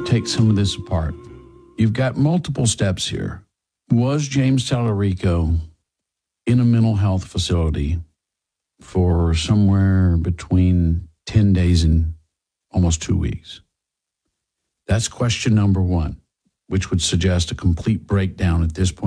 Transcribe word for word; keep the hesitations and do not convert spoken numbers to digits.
take some of this apart. You've got multiple steps here. Was James Tallarico in a mental health facility for somewhere between ten days and almost two weeks? That's question number one, which would suggest a complete breakdown at this point.